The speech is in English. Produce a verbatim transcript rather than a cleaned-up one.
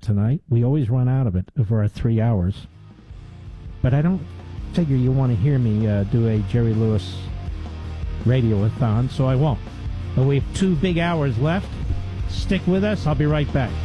tonight. We always run out of it over our three hours. But I don't figure you want to hear me uh, do a Jerry Lewis radio-a-thon, so I won't. But we have two big hours left. Stick with us. I'll be right back.